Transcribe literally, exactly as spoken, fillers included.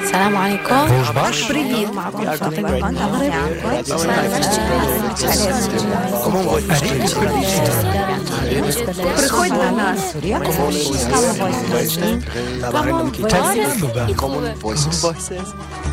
السلام عليكم. Привіт, معكم فاطمة غانم. Приходь до нас. Common voices.